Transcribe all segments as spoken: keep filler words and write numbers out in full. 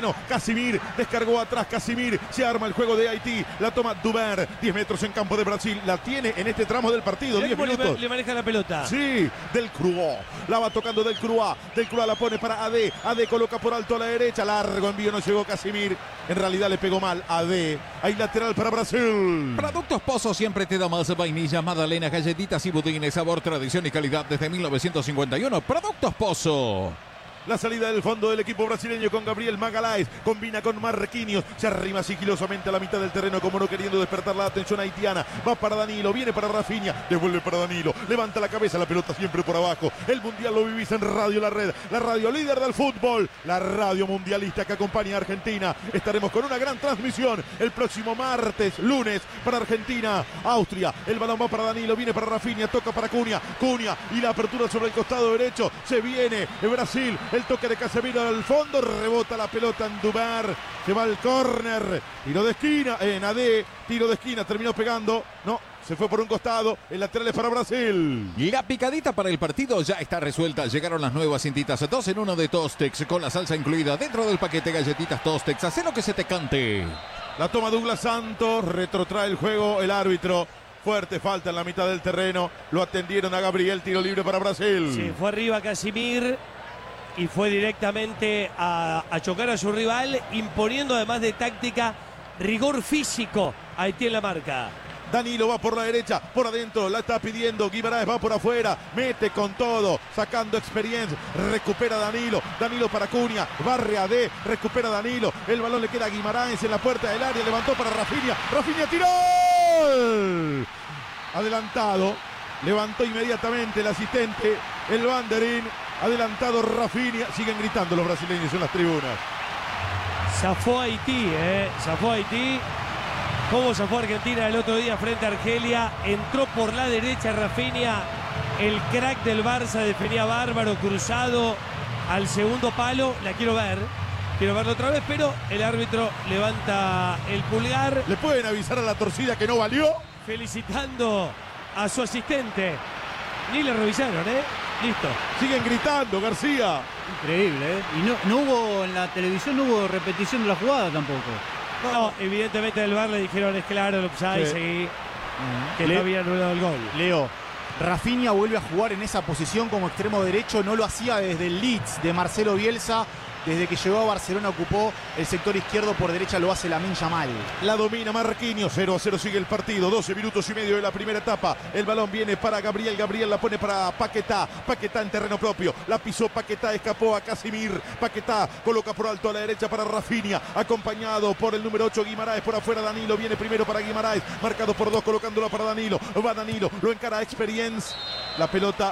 terreno. Casimir descargó atrás. Casimir, se arma el juego de Haití. La toma Duber, diez metros en campo de Brasil. La tiene en este tramo del partido, diez minutos. Le, le maneja la pelota. Sí, Delcroix. La va tocando Delcroix. Delcroix la pone para A D. A D coloca por alto a la derecha. Largo envío, no llegó Casimir. En realidad le pegó mal A D. Hay lateral para Brasil. Productos Pozo siempre te da más vainilla, magdalenas, galletitas y budines. Sabor, tradición y calidad desde mil novecientos cincuenta y uno. Productos Pozo. La salida del fondo del equipo brasileño con Gabriel Magalhães. Combina con Marquinhos. Se arrima sigilosamente a la mitad del terreno como no queriendo despertar la atención haitiana. Va para Danilo. Viene para Rafinha. Devuelve para Danilo. Levanta la cabeza. La pelota siempre por abajo. El mundial lo vivís en Radio La Red. La radio líder del fútbol. La radio mundialista que acompaña a Argentina. Estaremos con una gran transmisión el próximo martes, lunes para Argentina. Austria. El balón va para Danilo. Viene para Rafinha. Toca para Cunha. Cunha. Y la apertura sobre el costado derecho. Se viene en Brasil. El toque de Casemiro al fondo, rebota la pelota en Duber, se va al córner, tiro de esquina, en A D, tiro de esquina, terminó pegando, no, se fue por un costado, el lateral es para Brasil. La picadita para el partido ya está resuelta, llegaron las nuevas cintitas, dos en uno de Tostex, con la salsa incluida dentro del paquete galletitas Tostex, haz lo que se te cante. La toma Douglas Santos, retrotrae el juego el árbitro. Fuerte falta en la mitad del terreno, lo atendieron a Gabriel, tiro libre para Brasil. Sí, fue arriba Casimir y fue directamente a, a chocar a su rival, imponiendo además de táctica, rigor físico a Haití en la marca. Danilo va por la derecha, por adentro, la está pidiendo, Guimaraes va por afuera, mete con todo, sacando experiencia, recupera Danilo, Danilo para Cunha, barre a D, recupera Danilo, el balón le queda a Guimaraes en la puerta del área, levantó para Rafinha, Rafinha tiró, adelantado, levantó inmediatamente el asistente, el banderín, adelantado Rafinha, siguen gritando los brasileños en las tribunas. Zafó Haití, eh, zafó Haití. Cómo zafó Argentina el otro día frente a Argelia. Entró por la derecha Rafinha. El crack del Barça definía bárbaro, cruzado al segundo palo. La quiero ver. Quiero verlo otra vez, pero el árbitro levanta el pulgar. ¿Le pueden avisar a la torcida que no valió? Felicitando a su asistente. Ni le revisaron, ¿eh? Listo. Siguen gritando, García. Increíble, ¿eh? Y no, no hubo, en la televisión no hubo repetición de la jugada tampoco. No, evidentemente del V A R le dijeron, es claro, el offside, sí. seguí, uh-huh. que Le- no había anulado el gol. Leo, Rafinha vuelve a jugar en esa posición como extremo derecho, no lo hacía desde el Leeds de Marcelo Bielsa. Desde que llegó a Barcelona ocupó el sector izquierdo, por derecha lo hace Lamine Yamal. La domina Marquinhos, cero a cero sigue el partido, doce minutos y medio de la primera etapa. El balón viene para Gabriel, Gabriel la pone para Paquetá, Paquetá en terreno propio, la pisó Paquetá, escapó a Casimir, Paquetá coloca por alto a la derecha para Rafinha, acompañado por el número ocho Guimaraes, por afuera Danilo, viene primero para Guimaraes, marcado por dos, colocándola para Danilo, va Danilo, lo encara Experience, la pelota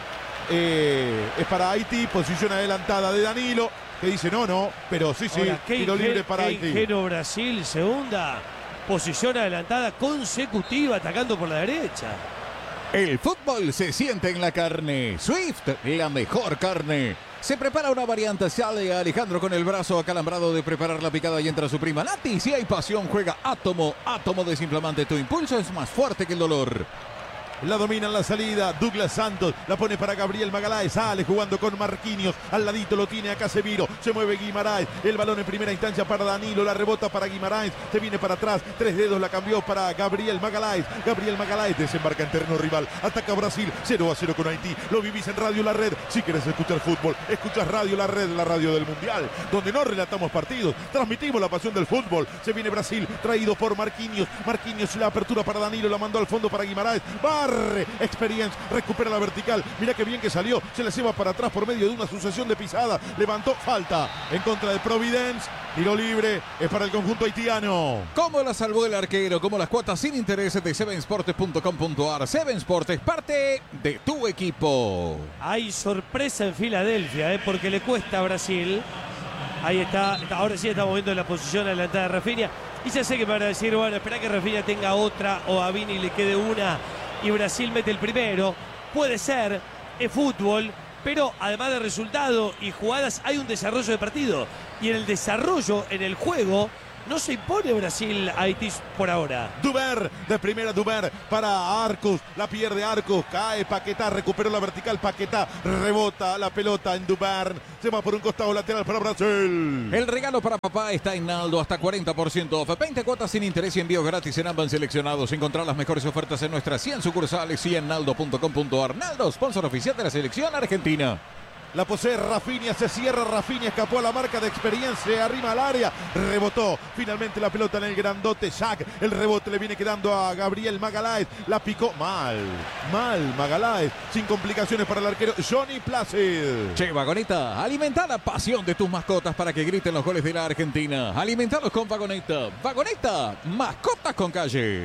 eh, es para Haití, posición adelantada de Danilo, que dice no, no, pero sí, sí, Ahora, qué tiro inge- libre para qué Haití. ingenuo Brasil, segunda posición adelantada consecutiva, atacando por la derecha. El fútbol se siente en la carne. Swift, la mejor carne. Se prepara una variante, sale Alejandro con el brazo acalambrado de preparar la picada y entra su prima Nati. Si hay pasión, juega Átomo. Átomo desinflamante, tu impulso es más fuerte que el dolor. La domina en la salida, Douglas Santos, la pone para Gabriel Magalhães, sale jugando con Marquinhos, al ladito lo tiene a Casemiro, se mueve Guimaraes, el balón en primera instancia para Danilo, la rebota para Guimaraes, se viene para atrás, tres dedos la cambió para Gabriel Magalhães, Gabriel Magalhães desembarca en terreno rival, ataca Brasil, cero a cero con Haití, lo vivís en Radio La Red, si querés escuchar fútbol, escuchas Radio La Red, la radio del Mundial, donde no relatamos partidos, transmitimos la pasión del fútbol, se viene Brasil, traído por Marquinhos, Marquinhos la apertura para Danilo, la mandó al fondo para Guimaraes, barre, Experience, recupera la vertical, mira qué bien que salió, se la lleva para atrás por medio de una sucesión de pisadas, levantó, falta en contra de Providence, tiro libre, es para el conjunto haitiano. ¿Cómo la salvó el arquero? Como las cuotas sin intereses de seven sports punto com punto ar. seven Sports es parte de tu equipo. Hay sorpresa en Filadelfia, ¿eh? porque le cuesta a Brasil. Ahí está, ahora sí estamos viendo la posición adelantada de Rafinha. Y ya sé que me van a decir, bueno, espera que Rafinha tenga otra o a Vini le quede una y Brasil mete el primero. Puede ser, es fútbol, pero además de resultado y jugadas hay un desarrollo de partido. Y en el desarrollo, en el juego, No se impone Brasil a Haití por ahora. Duber, de primera Duber para Arcus, la pierde Arcus, cae Paquetá, recuperó la vertical Paquetá, rebota la pelota en Duber, se va por un costado lateral para Brasil. El regalo para papá está en Naldo, hasta cuarenta por ciento off, veinte cuotas sin interés y envío gratis en ambas seleccionados. Encontrar las mejores ofertas en nuestras cien sucursales y en naldo punto com punto ar. Naldo, sponsor oficial de la selección argentina. La posee Rafinha, se cierra Rafinha, escapó a la marca de experiencia, arriba al área, rebotó finalmente la pelota en el grandote Jack, el rebote le viene quedando a Gabriel Magaláes, la picó mal, mal Magaláes, sin complicaciones para el arquero Johnny Placid. Che, Vagoneta, alimenta la pasión de tus mascotas para que griten los goles de la Argentina. Alimentalos con Vagoneta. Vagoneta, mascotas con calle.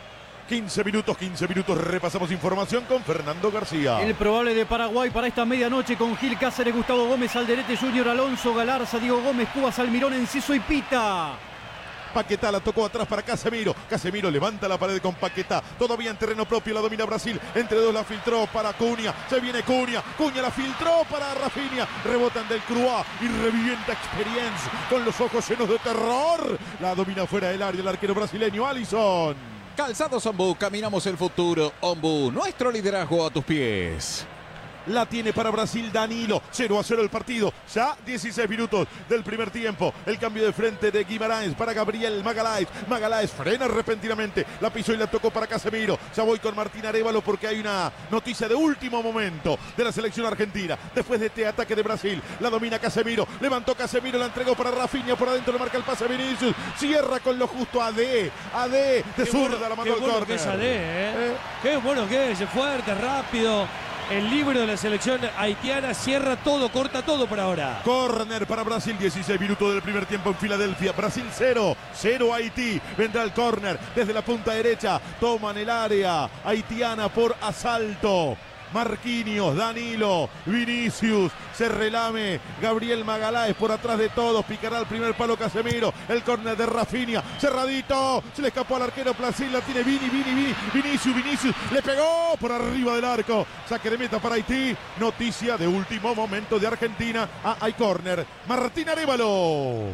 quince minutos, quince minutos, repasamos información con Fernando García. El probable de Paraguay para esta medianoche con Gil Cáceres, Gustavo Gómez, Alderete Junior, Alonso, Galarza, Diego Gómez, Cubas, Almirón, Enciso y Pita. Paquetá la tocó atrás para Casemiro. Casemiro levanta la pared con Paquetá. Todavía en terreno propio la domina Brasil. Entre dos la filtró para Cunha. Se viene Cunha. Cunha la filtró para Rafinha. Rebotan del Croix y revienta Experience con los ojos llenos de terror. La domina fuera del área el arquero brasileño Alisson. Calzados Ombu, caminamos el futuro. Ombu, nuestro liderazgo a tus pies. La tiene para Brasil Danilo. cero a cero el partido. Ya dieciséis minutos del primer tiempo. El cambio de frente de Guimarães para Gabriel Magaláes. Magaláes frena repentinamente. La pisó y la tocó para Casemiro. Ya voy con Martín Arévalo porque hay una noticia de último momento de la selección argentina. Después de este ataque de Brasil. La domina Casemiro. Levantó Casemiro. La entregó para Rafinha. Por adentro le marca el pase Vinicius. Cierra con lo justo a D. A D. De zurda la mandó al bueno córner. que es A D, ¿eh? ¿Eh? Qué bueno que es. Es fuerte, rápido. El libro de la selección haitiana cierra todo, corta todo por ahora. Corner para Brasil, dieciséis minutos del primer tiempo en Filadelfia. Brasil cero, cero Haití. Vendrá el córner desde la punta derecha. Toman el área haitiana por asalto. Marquinhos, Danilo, Vinicius, se relame Gabriel Magaláes por atrás de todos, picará el primer palo Casemiro, el córner de Rafinha, cerradito, se le escapó al arquero Placid, la tiene Vini, Vini, Vini, Vinicius, Vinicius, le pegó por arriba del arco, saque de meta para Haití, noticia de último momento de Argentina, ah, hay córner, Martín Arévalo.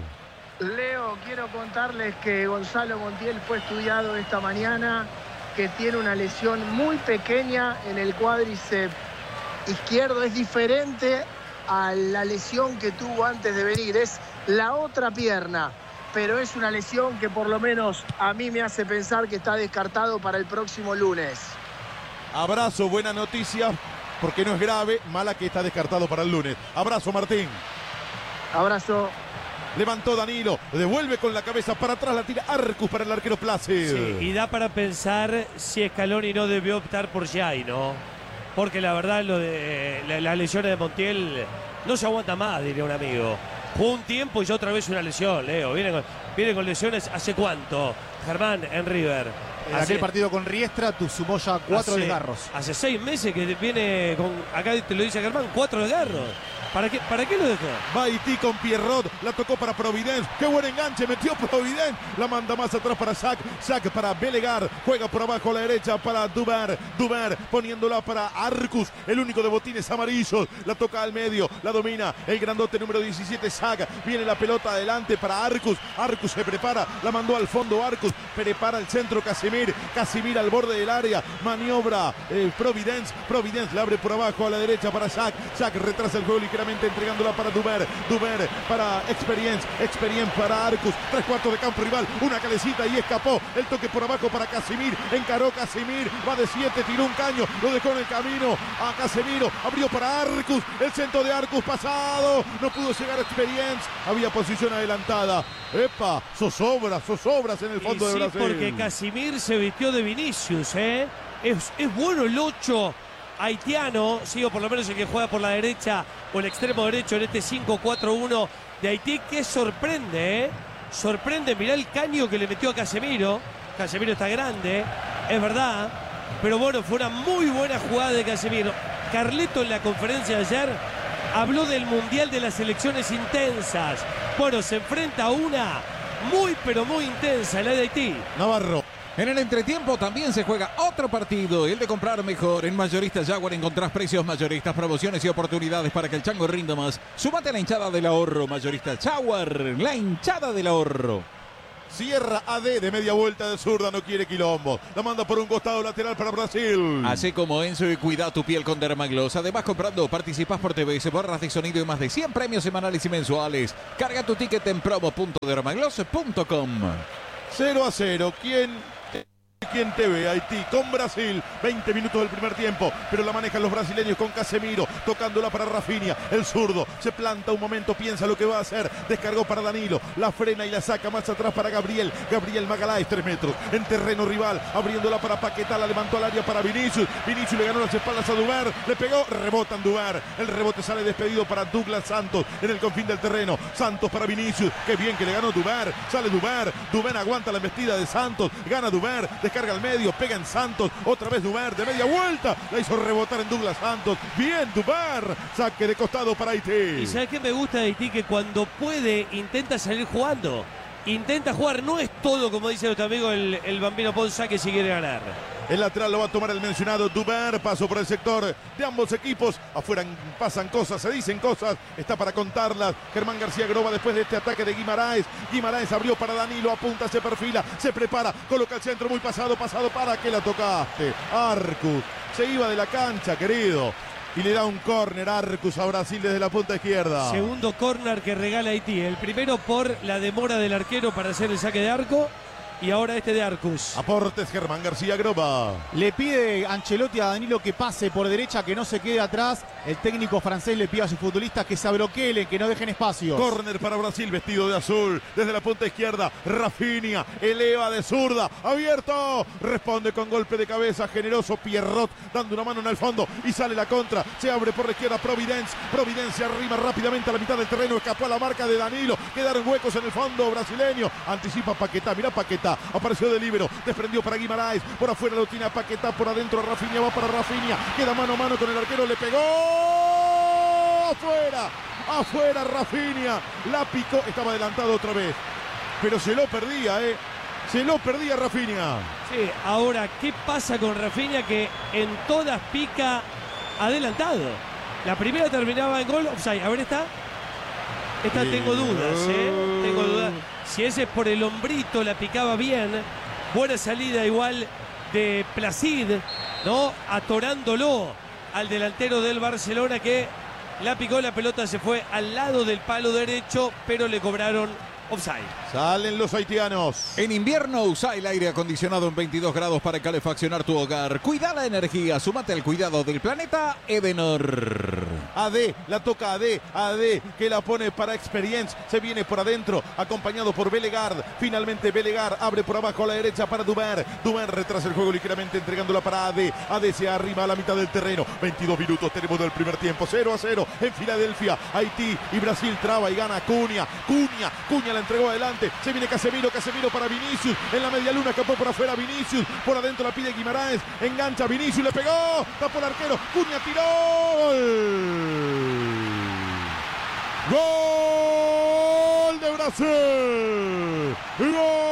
Leo, quiero contarles que Gonzalo Montiel fue estudiado esta mañana, que tiene una lesión muy pequeña en el cuádriceps izquierdo. Es diferente a la lesión que tuvo antes de venir. Es la otra pierna, pero es una lesión que por lo menos a mí me hace pensar que está descartado para el próximo lunes. Abrazo, buena noticia, porque no es grave, mala que está descartado para el lunes. Abrazo, Martín. Abrazo. Levantó Danilo, devuelve con la cabeza para atrás, la tira Arcus para el arquero Placid. Sí, y da para pensar si Scaloni no debió optar por Jai, ¿no? Porque la verdad lo de las la lesiones de Montiel no se aguanta más, diría un amigo. Fue un tiempo y ya otra vez una lesión, Leo. Viene con, viene con lesiones ¿hace cuánto? Germán en River. En Hace, aquel partido con Riestra tu sumó ya cuatro hace, desgarros. Hace seis meses que viene con, acá te lo dice Germán, cuatro desgarros. ¿Para qué, ¿Para qué lo dejó? Va Haití con Pierrot, la tocó para Providence. Qué buen enganche, metió Providence. La manda más atrás para Sack. Sack para Belegar. Juega por abajo a la derecha para Duber. Duber poniéndola para Arcus, el único de botines amarillos. La toca al medio, la domina el grandote número diecisiete, Sack. Viene la pelota adelante para Arcus. Arcus se prepara, la mandó al fondo Arcus. Prepara el centro Casemir. Casemir al borde del área. Maniobra eh, Providence. Providence la abre por abajo a la derecha para Sack. Sack retrasa el juego ligeramente entregándola para Duber. Duber para Experience. Experience para Arcus. Tres cuartos de campo rival. Una calecita y escapó. El toque por abajo para Casemir. Encaró Casemir. Va de siete. Tiró un caño. Lo dejó en el camino a Casemiro. Abrió para Arcus. El centro de Arcus pasado. No pudo llegar a Experience. Había posición adelantada. Epa, zozobras, zozobras en el fondo y de sí, Brasil. porque Casemir se vistió de Vinicius, ¿eh? Es, es bueno el ocho haitiano, sí, o por lo menos el que juega por la derecha o el extremo derecho en este cinco cuatro uno de Haití, que sorprende, ¿eh? Sorprende, mirá el caño que le metió a Casemiro. Casemiro está grande, es verdad, pero bueno, fue una muy buena jugada de Casemiro. Carleto en la conferencia de ayer habló del Mundial de las selecciones intensas. Bueno, se enfrenta a una muy, pero muy intensa, la de Haití. Navarro. En el entretiempo también se juega otro partido, el de comprar mejor. En Mayoristas Jaguar encontrás precios mayoristas, promociones y oportunidades para que el chango rinda más. Súmate a la hinchada del ahorro. Mayoristas Jaguar, la hinchada del ahorro. Cierra A D de media vuelta de zurda, no quiere quilombo. La manda por un costado lateral para Brasil. Así como Enzo y cuida tu piel con Dermagloss. Además, comprando participás por T V S, borras de sonido y más de cien premios semanales y mensuales. Carga tu ticket en promo punto dermagloss punto com. cero a cero. ¿Quién? ¿Quién te ve? Haití con Brasil, veinte minutos del primer tiempo, pero la manejan los brasileños con Casemiro, tocándola para Rafinha, el zurdo, se planta un momento, piensa lo que va a hacer, descargó para Danilo, la frena y la saca más atrás para Gabriel, Gabriel Magalhães, tres metros, en terreno rival, abriéndola para Paquetá, la levantó al área para Vinicius, Vinicius le ganó las espaldas a Duber, le pegó, rebotan Duber, el rebote sale despedido para Douglas Santos, en el confín del terreno, Santos para Vinicius, qué bien que le ganó Duber, sale Duber, Duber aguanta la embestida de Santos, gana Duber, descarga al medio, pega en Santos, otra vez Duber de media vuelta, la hizo rebotar en Douglas Santos, bien Duber, saque de costado para Haití. ¿Y sabes qué me gusta de Haití? Que cuando puede intenta salir jugando, intenta jugar, no es todo como dice nuestro amigo el, el Bambino Ponzá que si quiere ganar. El lateral lo va a tomar el mencionado Duber, paso por el sector de ambos equipos, afuera pasan cosas, se dicen cosas, está para contarlas, Germán García Groba después de este ataque de Guimaraes, Guimaraes abrió para Danilo, apunta, se perfila, se prepara, coloca el centro muy pasado, pasado para que la tocaste, Arcus, se iba de la cancha querido, y le da un córner Arcus a Brasil desde la punta izquierda. Segundo córner que regala Haití, el primero por la demora del arquero para hacer el saque de arco. Y ahora este de Arcus. Aportes Germán García Groba. Le pide Ancelotti a Danilo que pase por derecha, que no se quede atrás. El técnico francés le pide a sus futbolistas que se abroquelen, que no dejen espacio. Córner para Brasil, vestido de azul. Desde la punta izquierda, Rafinha eleva de zurda. Abierto. Responde con golpe de cabeza. Generoso Pierrot dando una mano en el fondo. Y sale la contra. Se abre por la izquierda Providence. Providencia arrima rápidamente a la mitad del terreno. Escapó a la marca de Danilo. Quedaron huecos en el fondo brasileño. Anticipa Paquetá. Mirá Paquetá. Apareció de líbero, desprendió para Guimaraes, por afuera lo tiene a Paquetá, por adentro Rafinha, va para Rafinha, queda mano a mano con el arquero, le pegó, afuera, afuera Rafinha, la picó, estaba adelantado otra vez, pero se lo perdía, eh, se lo perdía Rafinha. Sí, ahora, ¿qué pasa con Rafinha que en todas pica adelantado? La primera terminaba en gol, offside, a ver, ¿está? Esta tengo dudas, ¿eh? Tengo dudas. Si ese es por el hombrito, la picaba bien. Buena salida igual de Placid, ¿no? Atorándolo al delantero del Barcelona que la picó, la pelota se fue al lado del palo derecho, pero le cobraron offside. Salen los haitianos. En invierno usa el aire acondicionado en veintidós grados para calefaccionar tu hogar. Cuida la energía, súmate al cuidado del planeta Edenor. A D, la toca A D, A D que la pone para Experience, se viene por adentro, acompañado por Belegard, finalmente Belegard abre por abajo a la derecha para Duber, Duber retrasa el juego ligeramente entregándola para A D, A D se arriba a la mitad del terreno, veintidós minutos tenemos del primer tiempo, cero a cero en Filadelfia, Haití y Brasil traba y gana Cunha, Cunha, Cunha la entregó adelante, se viene Casemiro, Casemiro para Vinicius, en la media luna escapó por afuera Vinicius, por adentro la pide Guimaraes, engancha Vinicius, le pegó, tapó el arquero, Cunha tiró, gol. Gol de Brasil. Gol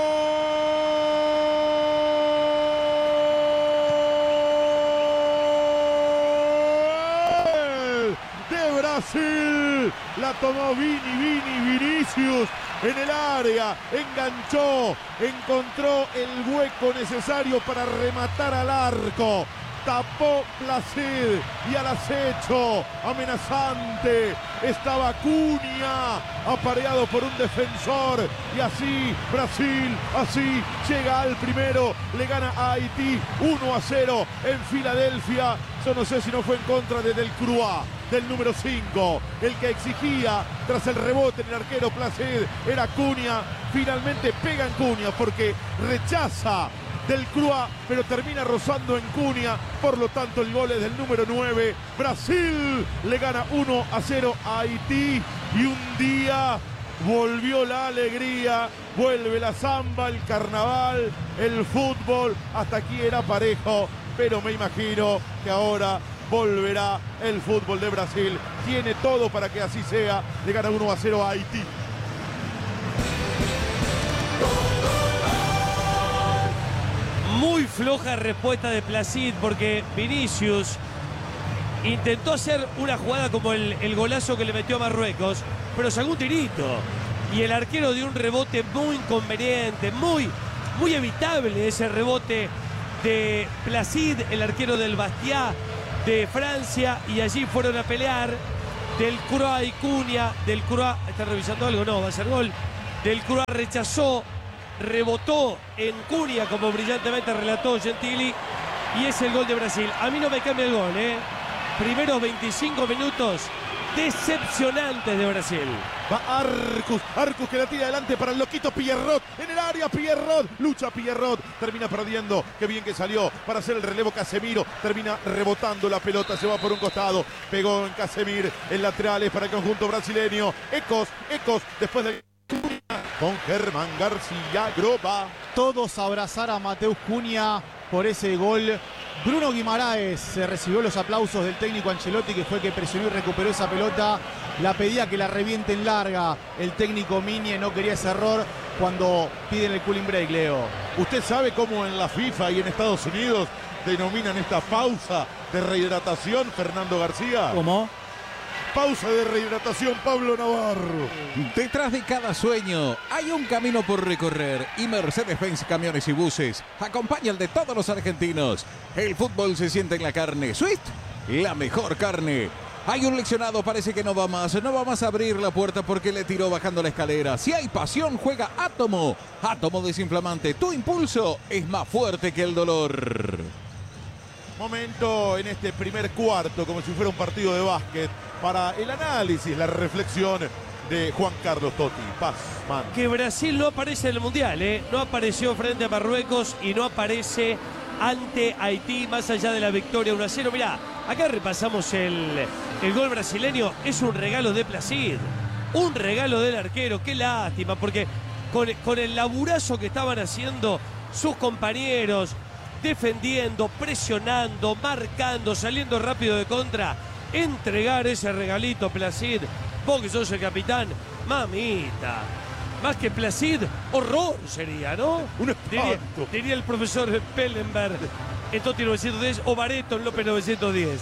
de Brasil. La tomó Vini, Vini, Vinicius en el área, enganchó, encontró el hueco necesario para rematar al arco. Tapó Placid y al acecho, amenazante, estaba Cunha, apareado por un defensor, y así Brasil, así llega al primero, le gana a Haití uno a cero en Filadelfia. Yo no sé si no fue en contra de Delcroix, del número cinco, el que exigía tras el rebote en el arquero Placid, era Cunha, finalmente pega en Cunha porque rechaza Delcroix, pero termina rozando en Cunha, por lo tanto el gol es del número nueve. Brasil le gana uno a cero a Haití y un día volvió la alegría, vuelve la samba, el carnaval, el fútbol, hasta aquí era parejo, pero me imagino que ahora volverá el fútbol de Brasil, tiene todo para que así sea, le gana uno a cero a Haití. Muy floja respuesta de Placid porque Vinicius intentó hacer una jugada como el, el golazo que le metió a Marruecos, pero sacó un tirito. y el arquero dio un rebote muy inconveniente, muy, muy evitable ese rebote de Placide, el arquero del Bastia de Francia, y allí fueron a pelear Delcroix y Cunha. Delcroix, ¿está revisando algo? No, va a ser gol. Delcroix rechazó, rebotó en Cunha, como brillantemente relató Gentili, y es el gol de Brasil. A mí no me cambia el gol, ¿eh? Primeros veinticinco minutos decepcionantes de Brasil. Va Arcus, Arcus que la tira adelante para el loquito Pierrot, en el área Pierrot, lucha Pierrot, termina perdiendo, qué bien que salió para hacer el relevo Casemiro, termina rebotando la pelota, se va por un costado, pegó en Casemir, el lateral es para el conjunto brasileño, Ecos, Ecos, después de con Germán García Groba. Todos a abrazar a Mateus Cunha por ese gol. Bruno Guimaraes se recibió los aplausos del técnico Ancelotti, que fue el que presionó y recuperó esa pelota. La pedía que la revienten larga. El técnico Miñe no quería ese error cuando piden el cooling break, Leo. ¿Usted sabe cómo en la FIFA y en Estados Unidos denominan esta pausa de rehidratación, Fernando García? ¿Cómo? Pausa de rehidratación, Pablo Navarro. Detrás de cada sueño hay un camino por recorrer y Mercedes-Benz Camiones y Buses acompaña el de todos los argentinos. El fútbol se siente en la carne. Swift, la mejor carne. Hay un leccionado, parece que no va más. No va más a abrir la puerta porque le tiró bajando la escalera. Si hay pasión, juega Átomo. Átomo desinflamante. Tu impulso es más fuerte que el dolor. Momento en este primer cuarto, como si fuera un partido de básquet, para el análisis, la reflexión de Juan Carlos Totti. Paz, man. Que Brasil no aparece en el Mundial, ¿eh? No apareció frente a Marruecos y no aparece ante Haití, más allá de la victoria uno a cero. Mirá, acá repasamos el, el gol brasileño. Es un regalo de Placide, un regalo del arquero. Qué lástima, porque con, con el laburazo que estaban haciendo sus compañeros, defendiendo, presionando, marcando, saliendo rápido de contra, entregar ese regalito, Placide, vos que sos el capitán, mamita, más que Placide, horror sería, ¿no? Un diría, espanto. diría el profesor Pellenberg en Totti novecientos diez o Bareto en López novecientos diez.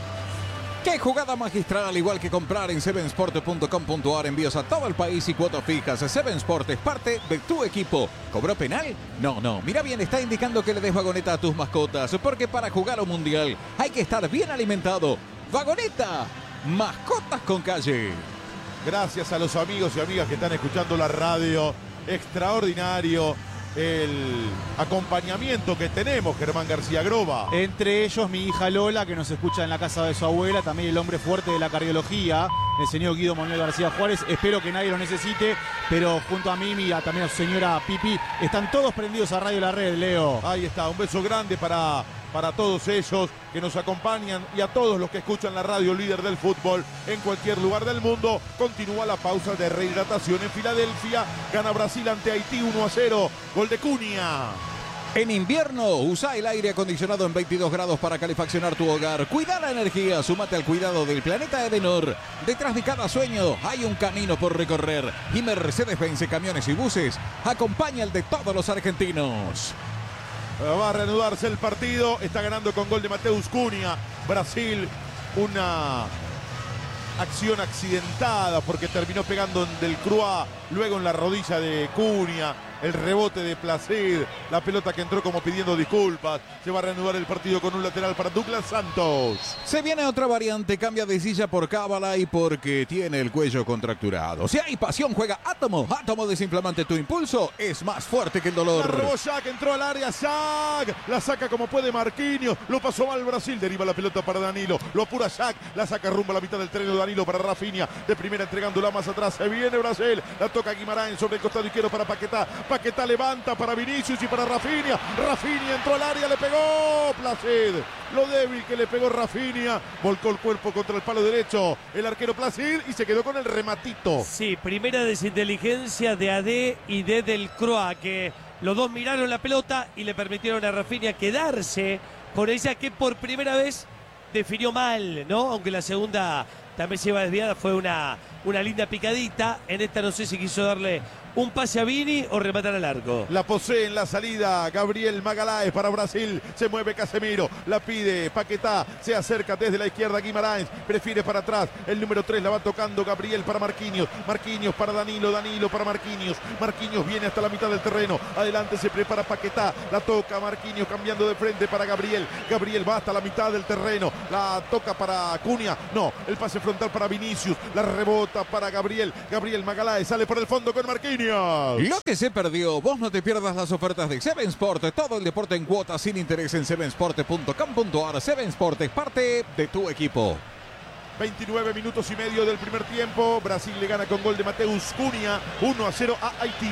¡Qué jugada magistral! Al igual que comprar en seven sport punto com punto a r, envíos a todo el país y cuotas fijas. seven Sport es parte de tu equipo. ¿Cobró penal? No, no. Mira bien, está indicando que le des vagoneta a tus mascotas, porque para jugar un mundial hay que estar bien alimentado. ¡Vagoneta! Mascotas con calle. Gracias a los amigos y amigas que están escuchando la radio. Extraordinario el acompañamiento que tenemos, Germán García Groba. Entre ellos mi hija Lola, que nos escucha en la casa de su abuela, también el hombre fuerte de la cardiología, el señor Guido Manuel García Juárez. Espero que nadie lo necesite, pero junto a Mimi, a, también a su señora Pipi, están todos prendidos a Radio La Red, Leo. Ahí está, un beso grande para, para todos ellos que nos acompañan y a todos los que escuchan la radio líder del fútbol en cualquier lugar del mundo. Continúa la pausa de rehidratación en Filadelfia. Gana Brasil ante Haití uno a cero. Gol de Cunha. En invierno, usa el aire acondicionado en veintidós grados para calefaccionar tu hogar. Cuida la energía, súmate al cuidado del planeta Edenor. Detrás de cada sueño hay un camino por recorrer. Y Mercedes-Benz Camiones y Buses acompaña el de todos los argentinos. Va a reanudarse el partido. Está ganando con gol de Mateus Cunha. Brasil, una acción accidentada porque terminó pegando en Delcroix, luego en la rodilla de Cunha. El rebote de Placide, la pelota que entró como pidiendo disculpas. Se va a reanudar el partido con un lateral para Douglas Santos. Se viene otra variante, cambia de silla por cábala y porque tiene el cuello contracturado. Si hay pasión, juega Átomo. Átomo desinflamante, tu impulso es más fuerte que el dolor. La robó Shaq, entró al área, Shaq. La saca como puede Marquinhos. Lo pasó mal Brasil, deriva la pelota para Danilo. Lo apura Shaq, la saca rumbo a la mitad del terreno Danilo para Rafinha. De primera entregándola más atrás. Se viene Brasil. La toca Guimarães sobre el costado izquierdo para Paquetá. Paquetá levanta para Vinicius y para Rafinha. Rafinha entró al área, le pegó Placide. Lo débil que le pegó Rafinha. Volcó el cuerpo contra el palo derecho el arquero Placide y se quedó con el rematito. Sí, primera desinteligencia de A D y de Delcroix, que los dos miraron la pelota y le permitieron a Rafinha quedarse con ella, que por primera vez definió mal, ¿no? Aunque la segunda también se iba desviada, fue una, una linda picadita. En esta no sé si quiso darle un pase a Vini o rematar al arco. La posee en la salida Gabriel Magalhães para Brasil. Se mueve Casemiro. La pide Paquetá. Se acerca desde la izquierda Guimarães. Prefiere para atrás. El número tres la va tocando Gabriel para Marquinhos. Marquinhos para Danilo. Danilo para Marquinhos. Marquinhos viene hasta la mitad del terreno. Adelante se prepara Paquetá. La toca Marquinhos cambiando de frente para Gabriel. Gabriel va hasta la mitad del terreno. La toca para Cunha. No, el pase frontal para Vinicius. La rebota para Gabriel. Gabriel Magalhães sale por el fondo con Marquinhos. Lo que se perdió, vos no te pierdas las ofertas de Seven Sport, todo el deporte en cuotas sin interés en seven sport punto com punto ar. Seven Sport es parte de tu equipo. veintinueve minutos y medio del primer tiempo. Brasil le gana con gol de Mateus Cunha, uno a cero a Haití.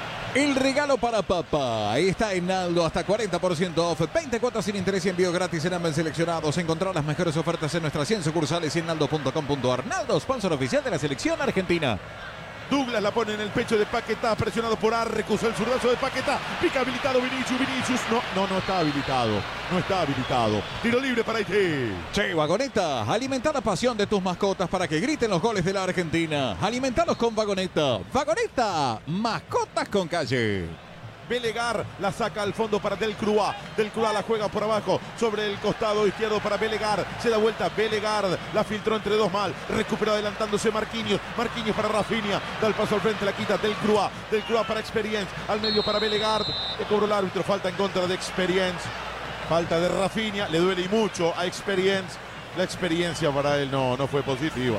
El regalo para papá está en Naldo, hasta cuarenta por ciento off, veinte cuotas sin interés y envío gratis en ambos seleccionados. Encontrar las mejores ofertas en nuestras cien sucursales y en naldo punto com punto ar. Naldo, sponsor oficial de la selección argentina. Douglas la pone en el pecho de Paquetá, presionado por Arrecus, el zurdazo de Paquetá, pica habilitado Vinicius, Vinicius, no, no, no está habilitado, no está habilitado, tiro libre para Haití. Che, Vagoneta, alimenta la pasión de tus mascotas para que griten los goles de la Argentina. Alimentalos con Vagoneta. Vagoneta, mascotas con calle. Belegar la saca al fondo para Delcroix. Delcroix la juega por abajo sobre el costado izquierdo para Belegar. Se da vuelta Belegar. La filtró entre dos mal. Recupera adelantándose Marquinhos. Marquinhos para Rafinha. Da el paso al frente. La quita Delcroix. Delcroix para Experience. Al medio para Belegar. Le cobró el árbitro. Falta en contra de Experience. Falta de Rafinha. Le duele y mucho a Experience. La experiencia para él no, no fue positiva.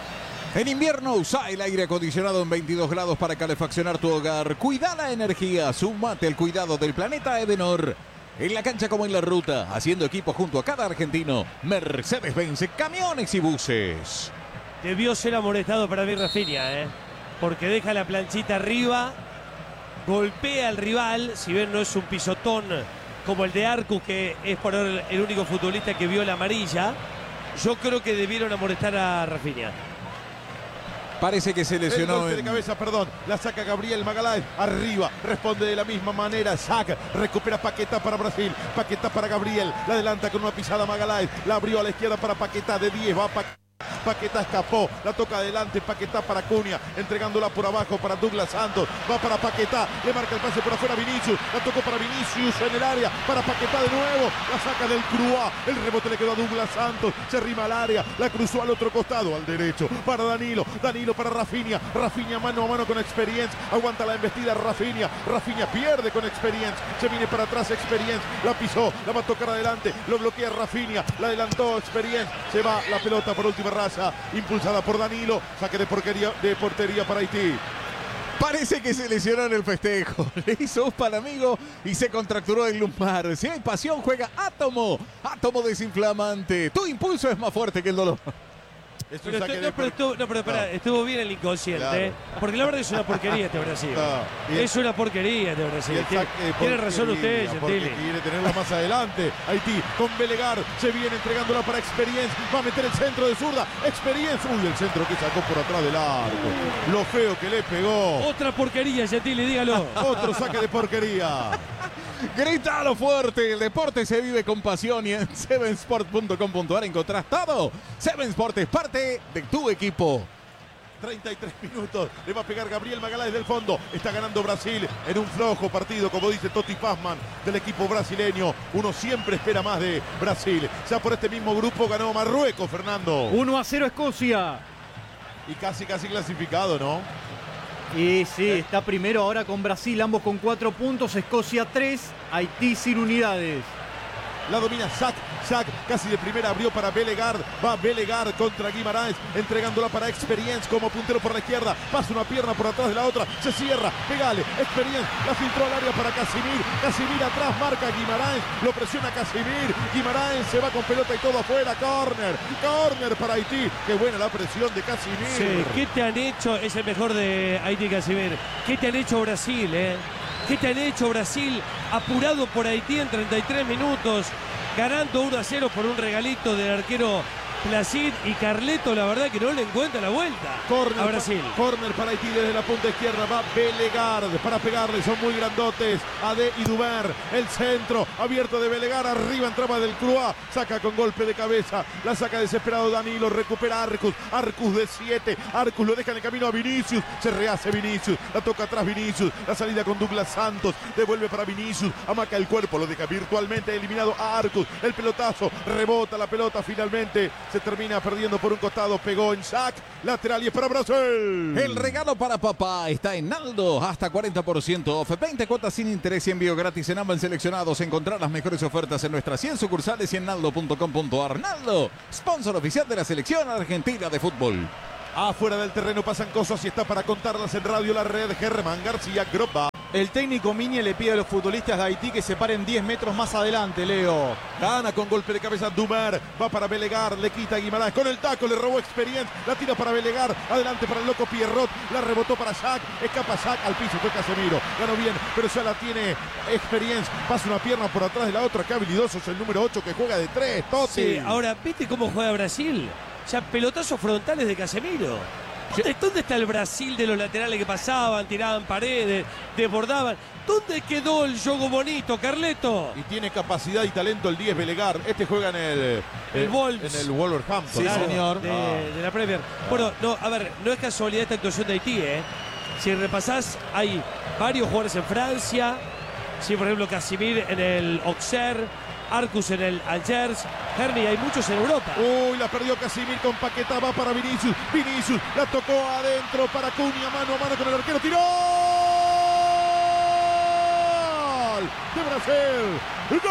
En invierno usa el aire acondicionado en veintidós grados para calefaccionar tu hogar. Cuida la energía, sumate el cuidado del planeta Edenor. En la cancha como en la ruta, haciendo equipo junto a cada argentino. Mercedes-Benz, camiones y buses. Debió ser amonestado para mí Rafinha, ¿eh? Porque deja la planchita arriba, golpea al rival, si bien no es un pisotón como el de Arcus, que es por el, el único futbolista que vio la amarilla. Yo creo que debieron amonestar a Rafinha. Parece que se lesionó. El golpe de cabeza, perdón. La saca Gabriel Magalhães. Arriba. Responde de la misma manera. Saca. Recupera Paquetá para Brasil. Paquetá para Gabriel. La adelanta con una pisada Magalhães. La abrió a la izquierda para Paquetá. De diez. Va Paquetá. Paquetá escapó, la toca adelante, Paquetá para Cunha, entregándola por abajo para Douglas Santos, va para Paquetá, le marca el pase por afuera Vinicius, la tocó para Vinicius en el área, para Paquetá de nuevo, la saca del Delcroix, el rebote le quedó a Douglas Santos, se arrima al área, la cruzó al otro costado, al derecho, para Danilo, Danilo para Rafinha, Rafinha mano a mano con Experience, aguanta la embestida Rafinha, Rafinha pierde con Experience, se viene para atrás Experience, la pisó, la va a tocar adelante, lo bloquea Rafinha, la adelantó Experience, se va la pelota por última raza, impulsada por Danilo, saque de porquería, de portería para Haití. Parece que se lesionó en el festejo. Le hizo un para amigo y se contracturó el lumbar. Si hay pasión, juega Átomo. Átomo desinflamante. Tu impulso es más fuerte que el dolor. Es pero estoy, no, pero estuvo, no, pero espera, no. estuvo bien el inconsciente, claro. ¿eh? Porque la verdad es una porquería este Brasil. No. Es una porquería este Brasil. Tiene, tiene razón usted, Gentili. Quiere tenerla más adelante. Haití con Belegar se viene entregándola para Experience. Va a meter el centro de zurda. Experience. Uy, el centro que sacó por atrás del arco. Lo feo que le pegó. Otra porquería, Gentili, dígalo. Otro saque de porquería. Grítalo fuerte, el deporte se vive con pasión y en seven sport punto com punto ar encontrás todo. Seven Sport es parte de tu equipo. treinta y tres minutos, le va a pegar Gabriel Magalhães del fondo, está ganando Brasil en un flojo partido, como dice Totti Pazman, del equipo brasileño. Uno siempre espera más de Brasil. Ya por este mismo grupo ganó Marruecos, Fernando. uno a cero Escocia. Y casi, casi clasificado, ¿no? Y sí, está primero ahora con Brasil, ambos con cuatro puntos, Escocia tres, Haití sin unidades. La domina Sack, Sack casi de primera abrió para Belegar, va Belegar contra Guimarães, entregándola para Experience como puntero por la izquierda, pasa una pierna por atrás de la otra, se cierra, pegale, Experience, la filtró al área para Casimir, Casimir atrás, marca Guimarães, lo presiona Casimir, Guimarães se va con pelota y todo afuera, córner, córner para Haití, qué buena la presión de Casimir. Sí, ¿qué te han hecho? Es el mejor de Haití, Casimir. ¿Qué te han hecho Brasil, eh? ¿Qué te han hecho Brasil? Apurado por Haití en treinta y tres minutos, ganando uno a cero por un regalito del arquero Placid y Carleto, la verdad que no le encuentra la vuelta Corner a Brasil. Pa, corner para Haití desde la punta izquierda. Va Belegar para pegarle. Son muy grandotes. Ade y Duber. El centro abierto de Belegar. Arriba entraba del Croix. Saca con golpe de cabeza. La saca desesperado Danilo. Recupera Arcus. Arcus de siete. Arcus lo deja en el camino a Vinicius. Se rehace Vinicius. La toca atrás Vinicius. La salida con Douglas Santos. Devuelve para Vinicius. Amaca el cuerpo. Lo deja virtualmente eliminado a Arcus. El pelotazo. Rebota la pelota finalmente. Se termina perdiendo por un costado, pegó en sac, lateral y es para Brasil. El regalo para papá está en Naldo, hasta cuarenta por ciento off, veinte cuotas sin interés y envío gratis en ambos seleccionados. Encontrar las mejores ofertas en nuestras cien sucursales y en naldo punto com punto ar. Naldo, sponsor oficial de la selección argentina de fútbol. Afuera del terreno pasan cosas y está para contarlas en Radio La Red. Germán García Gropa. El técnico Miñe le pide a los futbolistas de Haití que se paren diez metros más adelante, Leo. Gana con golpe de cabeza Dumer. Va para Belegar. Le quita a Guimarães. Con el taco le robó Experience. La tira para Belegar. Adelante para el loco Pierrot. La rebotó para Sack. Escapa Sack. Al piso fue Casemiro. Ganó bien, pero ya la tiene Experience. Pasa una pierna por atrás de la otra. Qué habilidoso es el número ocho que juega de tres. Totti. Sí, ahora, ¿viste cómo juega Brasil? Ya pelotazos frontales de Casemiro. ¿Dónde, ¿Dónde está el Brasil de los laterales que pasaban, tiraban paredes, desbordaban? ¿Dónde quedó el juego bonito, Carleto? Y tiene capacidad y talento el diez Belegar. Este juega en el, el eh, Wolves. en el Wolverhampton. Sí, ¿no? señor. De, Ah. de la Premier. Bueno, no, a ver, no es casualidad esta actuación de Haití, ¿eh? Si repasás, hay varios jugadores en Francia. Sí, por ejemplo, Casimir en el Auxerre, Arcus en el Angers, Herni, hay muchos en Europa. Uy, la perdió Casimir con Paquetá, va para Vinicius. Vinicius la tocó adentro para Cunha, mano a mano con el arquero. ¡Tiró! ¡Gol! De Brasil.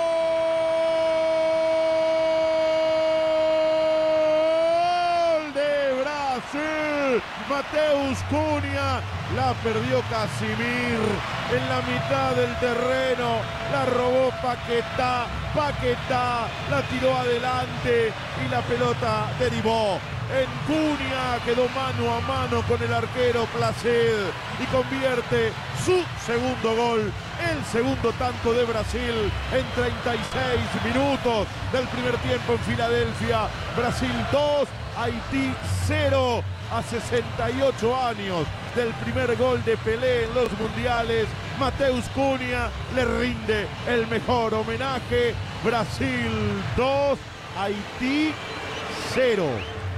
¡Gol de Brasil! Mateus Cunha la perdió Casimir en la mitad del terreno, la robó Paquetá, Paquetá la tiró adelante y la pelota derivó en Cunha, quedó mano a mano con el arquero Placid y convierte su segundo gol, el segundo tanto de Brasil en treinta y seis minutos del primer tiempo en Filadelfia. Brasil dos, Haití cero. A sesenta y ocho años del primer gol de Pelé en los mundiales, Mateus Cunha le rinde el mejor homenaje. Brasil dos, Haití cero.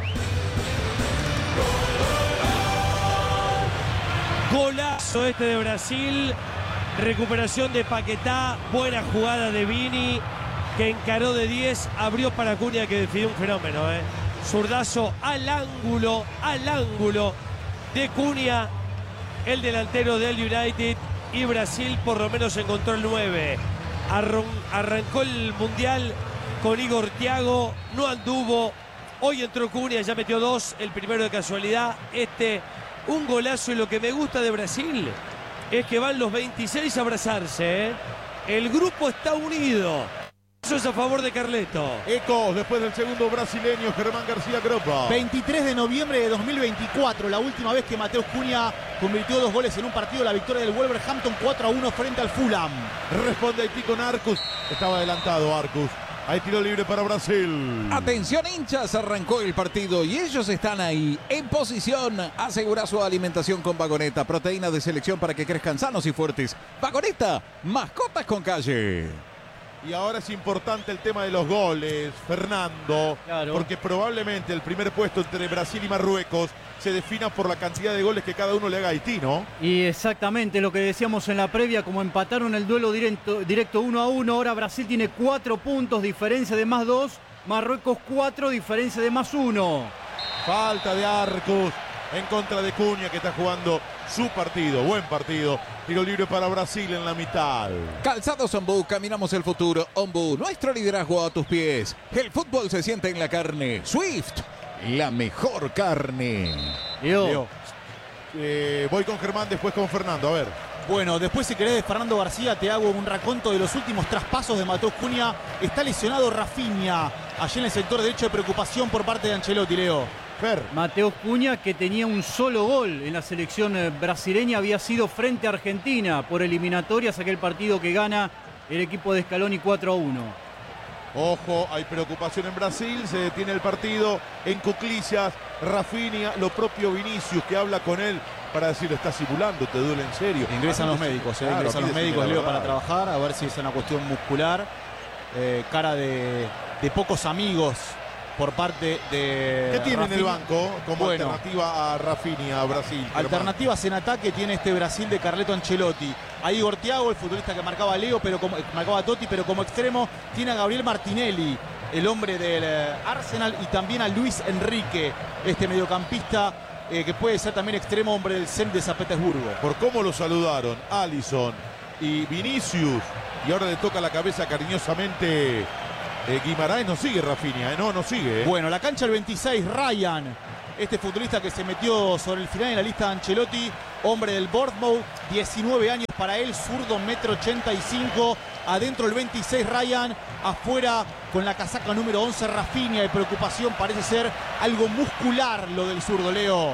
Golazo este de Brasil, recuperación de Paquetá, buena jugada de Vini, que encaró de diez, abrió para Cunha, que definió un fenómeno, ¿eh? Zurdazo al ángulo, al ángulo de Cunha, el delantero del United, y Brasil por lo menos encontró el nueve. Arron, arrancó el Mundial con Igor Thiago, no anduvo, hoy entró Cunha, ya metió dos, el primero de casualidad, este un golazo. Y lo que me gusta de Brasil es que van los veintiséis a abrazarse, ¿eh? El grupo está unido. Eso es a favor de Carleto. Ecos después del segundo brasileño, Germán García Gropa. veintitrés de noviembre de dos mil veinticuatro, la última vez que Mateus Cunha convirtió dos goles en un partido, la victoria del Wolverhampton cuatro a uno frente al Fulham. Responde Haití con Arcus. Estaba adelantado Arcus. Hay tiro libre para Brasil. Atención hinchas, arrancó el partido y ellos están ahí en posición. Asegura su alimentación con Vagoneta, proteína de selección para que crezcan sanos y fuertes. Vagoneta, mascotas con calle. Y ahora es importante el tema de los goles, Fernando, Claro. porque probablemente el primer puesto entre Brasil y Marruecos se defina por la cantidad de goles que cada uno le haga a Haití, ¿no? Y exactamente lo que decíamos en la previa, como empataron el duelo directo, directo uno a uno, ahora Brasil tiene cuatro puntos, diferencia de más dos, Marruecos cuatro, diferencia de más uno. Falta de Arcus en contra de Cunha, que está jugando su partido, buen partido. Tiro libre para Brasil en la mitad. Calzados Ombú, caminamos el futuro. Ombú, nuestro liderazgo a tus pies. El fútbol se siente en la carne. Swift, la mejor carne. Leo. Leo. Eh, voy con Germán, después con Fernando, a ver. Bueno, después si querés de Fernando García te hago un raconto de los últimos traspasos de Mateus Cunha. Está lesionado Rafinha, allí en el sector derecho, de preocupación por parte de Ancelotti, Leo. Fer. Mateus Cunha, que tenía un solo gol en la selección eh, brasileña, había sido frente a Argentina por eliminatorias, aquel partido que gana el equipo de Scaloni cuatro a uno. Ojo, hay preocupación en Brasil, se detiene el partido en cuclillas, Rafinha, lo propio Vinicius que habla con él para decirle, está simulando, te duele en serio. Ingresan los médicos, eh, claro, ingresan los médicos, Leo, para trabajar, a ver si es una cuestión muscular, eh, cara de, de pocos amigos por parte de ¿Qué tiene Rafinha en el banco como bueno, alternativa a Rafinha, a Brasil? Alternativas en ataque tiene este Brasil de Carleto Ancelotti. A Igor Thiago, el futbolista que marcaba a Leo, pero como, marcaba a Totti, pero como extremo tiene a Gabriel Martinelli, el hombre del eh, Arsenal, y también a Luis Enrique, este mediocampista eh, que puede ser también extremo, hombre del Zenit de San Petersburgo. Por cómo lo saludaron Alisson y Vinicius, y ahora le toca la cabeza cariñosamente eh, Guimaraes. No sigue Rafinha, eh, no, no sigue. Eh. Bueno, la cancha el veintiséis, Ryan, este futbolista que se metió sobre el final en la lista de Ancelotti, hombre del Bournemouth, diecinueve años para él, zurdo, metro ochenta y cinco, adentro el veintiséis Ryan, afuera con la casaca número once Rafinha. De preocupación, parece ser algo muscular lo del zurdo, Leo.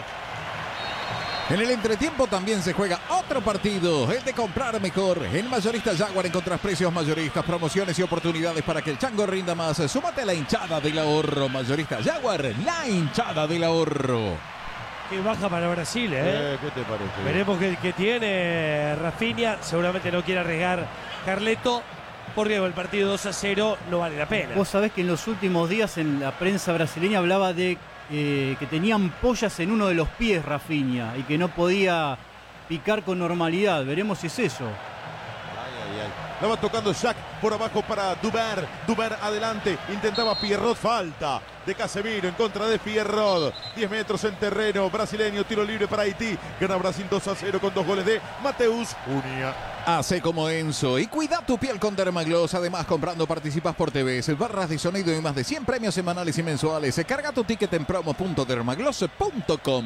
En el entretiempo también se juega otro partido, el de comprar mejor. En Mayorista Jaguar encontrás precios mayoristas, promociones y oportunidades para que el chango rinda más. Súmate a la hinchada del ahorro. Mayorista Jaguar, la hinchada del ahorro. Qué baja para Brasil, ¿eh? eh ¿Qué te parece? Veremos qué, qué tiene Rafinha. Seguramente no quiere arriesgar Carleto, porque el partido dos a cero no vale la pena. Vos sabés que en los últimos días en la prensa brasileña hablaba de eh, que tenía ampollas en uno de los pies Rafinha y que no podía picar con normalidad. Veremos si es eso. Ay, ay, ay. La va tocando Jack por abajo para Duber. Duber adelante. Intentaba Pierrot. Falta de Casemiro en contra de Pierrot. diez metros en terreno brasileño. Tiro libre para Haití. Gana Brasil dos a cero con dos goles de Mateus Cunha. Hace como Enzo y cuida tu piel con Dermagloss. Además, comprando participas por T V, barras de sonido y más de cien premios semanales y mensuales. Carga tu ticket en promo punto dermagloss punto com.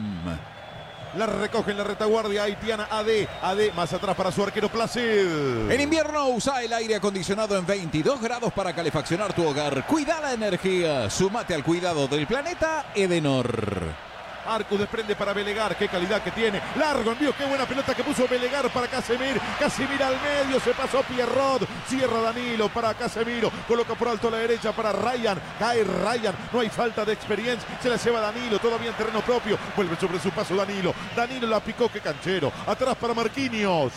La recoge en la retaguardia haitiana A D. A D más atrás para su arquero Placid. En invierno usa el aire acondicionado en veintidós grados para calefaccionar tu hogar. Cuida la energía. Súmate al cuidado del planeta Edenor. Arcus desprende para Belegar, qué calidad que tiene. Largo envío, qué buena pelota que puso Belegar para Casemir. Casemir al medio, se pasó Pierrot. Cierra Danilo para Casemiro. Coloca por alto a la derecha para Ryan. Cae Ryan, no hay falta de experiencia. Se la lleva Danilo, todavía en terreno propio. Vuelve sobre su paso Danilo. Danilo la picó, qué canchero. Atrás para Marquinhos.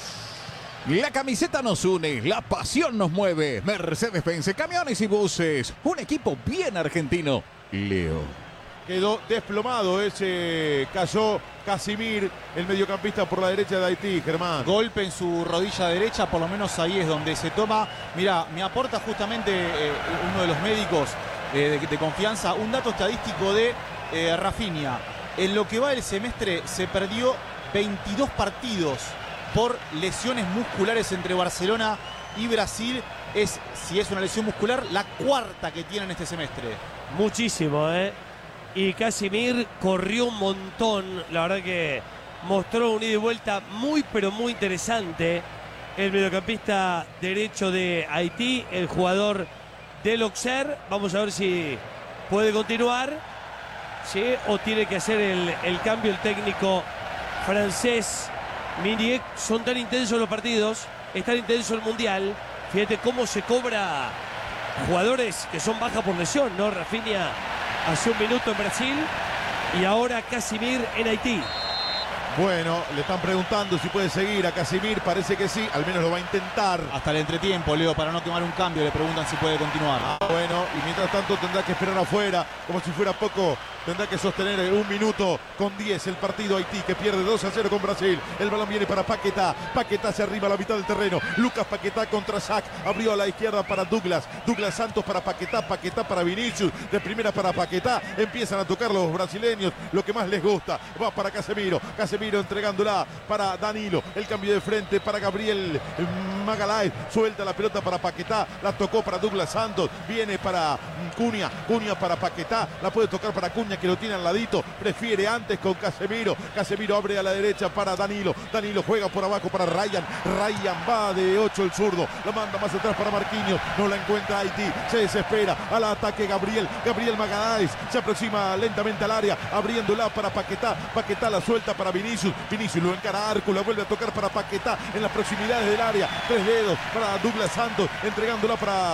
La camiseta nos une, la pasión nos mueve. Mercedes-Benz, camiones y buses. Un equipo bien argentino. Leo. Quedó desplomado ese, cayó Casimir, el mediocampista por la derecha de Haití, Germán. Golpe en su rodilla derecha, por lo menos ahí es donde se toma. Mira, me aporta justamente eh, uno de los médicos eh, de, de confianza un dato estadístico de eh, Rafinha. En lo que va del semestre se perdió veintidós partidos por lesiones musculares entre Barcelona y Brasil. Es, si es una lesión muscular, la cuarta que tiene en este semestre. Muchísimo, ¿eh? Y Casimir corrió un montón. La verdad que mostró un ida y vuelta muy, pero muy interesante. El mediocampista derecho de Haití, el jugador del Auxerre. Vamos a ver si puede continuar, ¿sí? O tiene que hacer el, el cambio el técnico francés. Minier, son tan intensos los partidos, es tan intenso el Mundial. Fíjate cómo se cobra jugadores que son baja por lesión, ¿no? Rafinha hace un minuto en Brasil y ahora Casimir en Haití. Bueno, le están preguntando si puede seguir a Casimir, parece que sí, al menos lo va a intentar. Hasta el entretiempo, Leo, para no quemar un cambio, le preguntan si puede continuar. Ah, bueno, y mientras tanto tendrá que esperar afuera, como si fuera poco, tendrá que sostener un minuto con diez el partido Haití, que pierde dos a cero con Brasil. El balón viene para Paquetá, Paquetá se arriba a la mitad del terreno, Lucas Paquetá contra Jack, abrió a la izquierda para Douglas, Douglas Santos para Paquetá, Paquetá para Vinicius, de primera para Paquetá, empiezan a tocar los brasileños, lo que más les gusta, va para Casemiro, Casemiro entregándola para Danilo, el cambio de frente para Gabriel Magalhaes, suelta la pelota para Paquetá, la tocó para Douglas Santos, viene para Cunha, Cunha para Paquetá, la puede tocar para Cunha que lo tiene al ladito, prefiere antes con Casemiro, Casemiro abre a la derecha para Danilo, Danilo juega por abajo para Ryan, Ryan va de ocho el zurdo, la manda más atrás para Marquinhos, no la encuentra Haití, se desespera, al ataque Gabriel, Gabriel Magalhaes, se aproxima lentamente al área, abriéndola para Paquetá, Paquetá la suelta para Vinicius, Vinicius lo encara a Arcu, la vuelve a tocar para Paquetá en las proximidades del área, tres dedos para Douglas Santos, entregándola para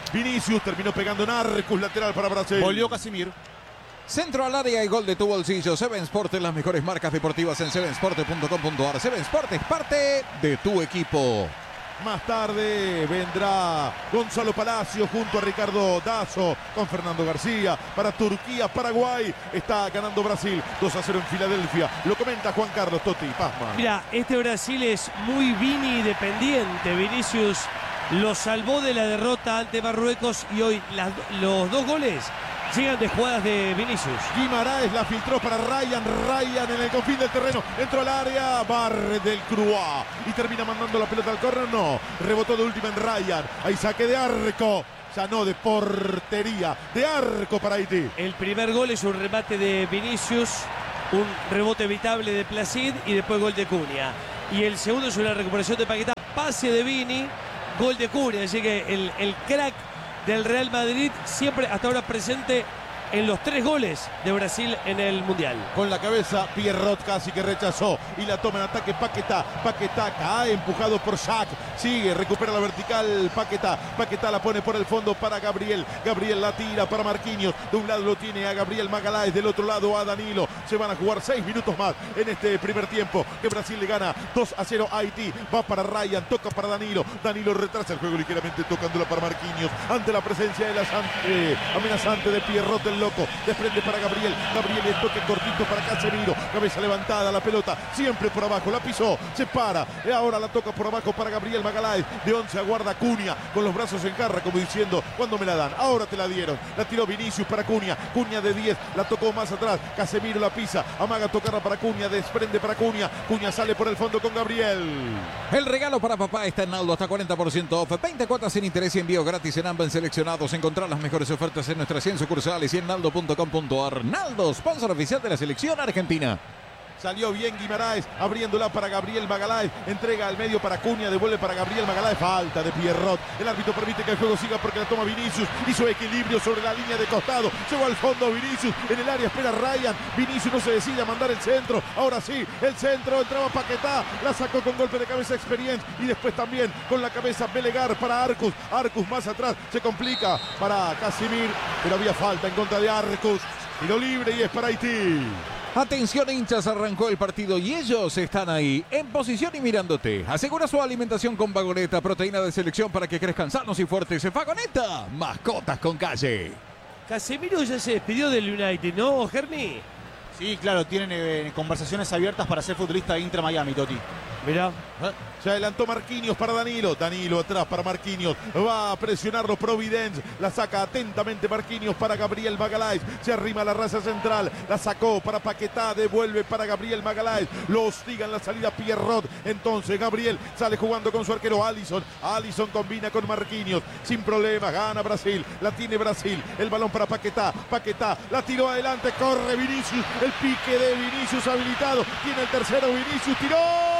Vinicius terminó pegando en Arcus, lateral para Brasil. Volvió Casimir. Centro al área y gol de tu bolsillo. Seven Sport, las mejores marcas deportivas en seven sport punto com punto ar. Seven Sport es parte de tu equipo. Más tarde vendrá Gonzalo Palacio junto a Ricardo Dazo con Fernando García para Turquía, Paraguay. Está ganando Brasil dos a cero en Filadelfia. Lo comenta Juan Carlos Totti Pazman. Mira, este Brasil es muy Vini dependiente. Vinicius lo salvó de la derrota ante Marruecos y hoy las, los dos goles llegan de jugadas de Vinicius. Guimaraes la filtró para Ryan. Ryan en el confín del terreno. Entró al área. Barre del Croix. Y termina mandando la pelota al córner. No. Rebotó de última en Ryan. Ahí saque de arco. Ya no de portería. De arco para Haití. El primer gol es un remate de Vinicius. Un rebote evitable de Placid. Y después gol de Cunha. Y el segundo es una recuperación de Paquetá. Pase de Vini. Gol de Cunha. Así que el, el crack del Real Madrid siempre hasta ahora presente en los tres goles de Brasil en el Mundial. Con la cabeza Pierrot casi que rechazó y la toma en ataque Paquetá. Paquetá cae empujado por Shaq. Sigue, recupera la vertical Paquetá. Paquetá la pone por el fondo para Gabriel. Gabriel la tira para Marquinhos. De un lado lo tiene a Gabriel Magalhães, del otro lado a Danilo. Se van a jugar seis minutos más en este primer tiempo que Brasil le gana dos a cero a Haití. Va para Ryan, toca para Danilo. Danilo retrasa el juego ligeramente tocándola para Marquinhos. Ante la presencia de la eh, amenazante de Pierrot el loco. Desprende para Gabriel. Gabriel el toque cortito para Casemiro. Cabeza levantada, la pelota siempre por abajo. La pisó, se para. Y ahora la toca por abajo para Gabriel Magalhães. De once aguarda Cunha con los brazos en jarra como diciendo, ¿cuándo me la dan? Ahora te la dieron. La tiró Vinicius para Cunha. Cunha de diez, la tocó más atrás. Casemiro la pisa. Amaga tocarla para Cunha. Desprende para Cunha. Cunha sale por el fondo con Gabriel. El regalo para papá está en Naldo, hasta cuarenta por ciento off. veinte cuotas sin interés y envío gratis en ambos seleccionados. Encontrar las mejores ofertas en nuestras cien sucursales y en naldo punto com punto ar. Naldo, sponsor oficial de la selección argentina. Salió bien Guimaraes, abriéndola para Gabriel Magalhães. Entrega al medio para Cunha, devuelve para Gabriel Magalhães. Falta de Pierrot. El árbitro permite que el juego siga porque la toma Vinicius. Hizo equilibrio sobre la línea de costado. Llegó al fondo Vinicius. En el área espera Ryan. Vinicius no se decide a mandar el centro. Ahora sí, el centro. Entraba Paquetá. La sacó con golpe de cabeza Experience. Y después también con la cabeza Belegar para Arcus. Arcus más atrás. Se complica para Casimir. Pero había falta en contra de Arcus. Tiro libre y es para Haití. Atención hinchas, arrancó el partido y ellos están ahí, en posición y mirándote. Asegura su alimentación con Vagoneta, proteína de selección para que crezcan sanos y fuertes. Vagoneta, mascotas con calle. Casemiro ya se despidió del United, ¿no, Germi? Sí, claro, tienen eh, conversaciones abiertas para ser futbolista de Inter Miami, Totti. Mirá. ¿Eh? Se adelantó Marquinhos para Danilo. Danilo atrás para Marquinhos. Va a presionarlo Providence. La saca atentamente Marquinhos para Gabriel Magalhães. Se arrima a la raza central. La sacó para Paquetá. Devuelve para Gabriel Magalhães. Lo hostiga en la salida Pierrot. Entonces Gabriel sale jugando con su arquero Alisson. Alisson combina con Marquinhos. Sin problemas. Gana Brasil. La tiene Brasil. El balón para Paquetá. Paquetá la tiró adelante. Corre Vinicius. El pique de Vinicius habilitado. Tiene el tercero Vinicius. Tiró.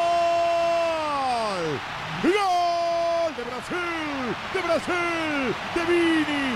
¡Gol de Brasil! ¡De Brasil! ¡De Vini!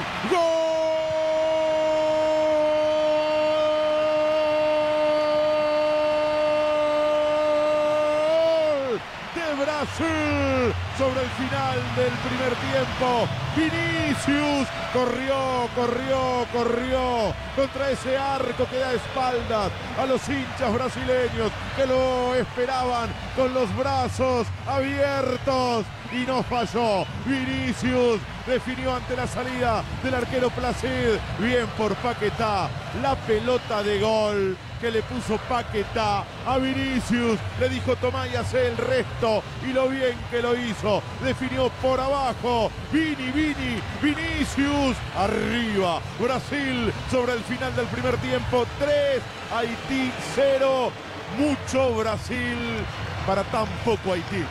¡Gol de Brasil! Sobre el final del primer tiempo, Vinicius corrió, corrió, corrió contra ese arco que da espaldas a los hinchas brasileños que lo esperaban con los brazos abiertos y no falló. Vinicius definió ante la salida del arquero Placid. Bien por Paquetá, la pelota de gol que le puso Paquetá a Vinicius. Le dijo tomá y hacé el resto y lo bien que lo hizo. Definió por abajo. Vini, Vini, Vinicius. Arriba Brasil sobre el final del primer tiempo. tres, Haití cero. Mucho Brasil para tan poco Haití.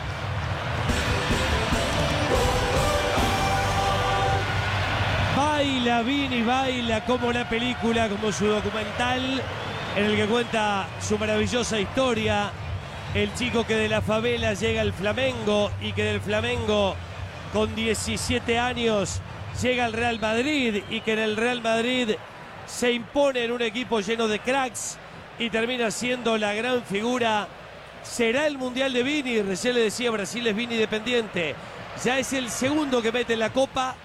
Baila Vini, baila como la película, como su documental en el que cuenta su maravillosa historia. El chico que de la favela llega al Flamengo y que del Flamengo con diecisiete años llega al Real Madrid y que en el Real Madrid se impone en un equipo lleno de cracks y termina siendo la gran figura. Será el Mundial de Vini, recién le decía, Brasil es Vini dependiente. Ya es el segundo que mete en la Copa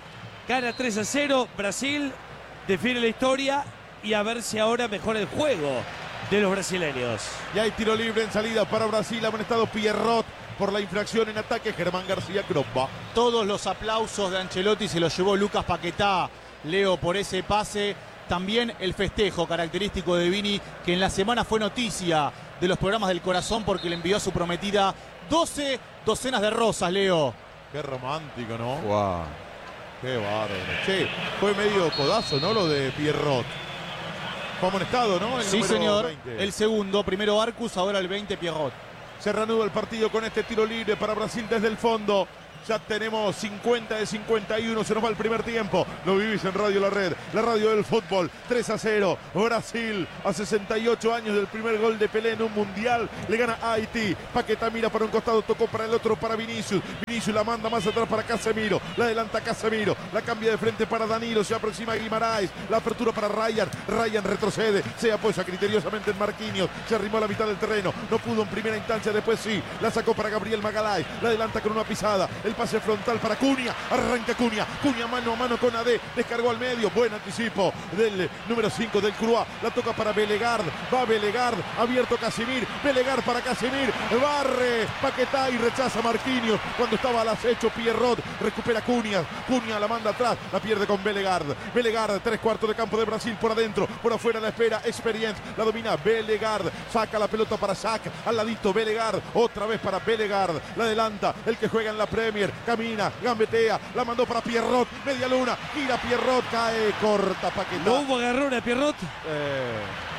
Gana tres a cero, Brasil define la historia y a ver si ahora mejora el juego de los brasileños. Y hay tiro libre en salida para Brasil, amonestado Pierrot por la infracción en ataque, Germán García Cromba. Todos los aplausos de Ancelotti se los llevó Lucas Paquetá, Leo, por ese pase. También el festejo característico de Vini, que en la semana fue noticia de los programas del corazón porque le envió a su prometida doce docenas de rosas, Leo. Qué romántico, ¿no? Wow. Qué bárbaro. Che, fue medio codazo, ¿no? Lo de Pierrot. Fue amonestado, ¿no? El Sí, número señor. veinte. El segundo, primero Arcus, ahora el veinte, Pierrot. Se reanuda el partido con este tiro libre para Brasil desde el fondo. Ya tenemos cincuenta de cincuenta y uno, se nos va el primer tiempo. Lo vivís en Radio La Red, la radio del fútbol. tres a cero, Brasil a sesenta y ocho años del primer gol de Pelé en un mundial. Le gana a Haití. Paquetá mira para un costado, tocó para el otro para Vinicius. Vinicius la manda más atrás para Casemiro. La adelanta Casemiro, la cambia de frente para Danilo. Se aproxima a Guimaraes. La apertura para Ryan. Ryan retrocede, se apoya criteriosamente en Marquinhos. Se arrimó a la mitad del terreno. No pudo en primera instancia, después sí. La sacó para Gabriel Magalhães. La adelanta con una pisada. El pase frontal para Cunha, arranca Cunha, Cunha mano a mano con A D, descargó al medio, buen anticipo del número cinco del Croix, la toca para Belegard, va Belegard, abierto Casemir, Belegard para Casemir, barre Paquetá y rechaza Marquinhos, cuando estaba al acecho Pierrot, recupera Cunha, Cunha la manda atrás, la pierde con Belegard, Belegard, tres cuartos de campo de Brasil por adentro, por afuera la espera, Experience, la domina Belegard, saca la pelota para Shaq, al ladito Belegard, otra vez para Belegard, la adelanta, el que juega en la Premier, camina, gambetea, la mandó para Pierrot, media luna, gira Pierrot, cae, corta Paquetá. ¿No hubo agarrón a Pierrot? Eh,